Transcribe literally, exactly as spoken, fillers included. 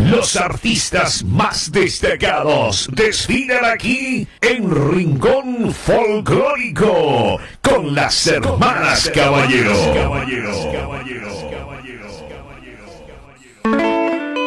Los artistas más destacados desfilan aquí en Rincón Folclórico con las hermanas Caballero. Caballeros, caballeros, caballeros, caballeros.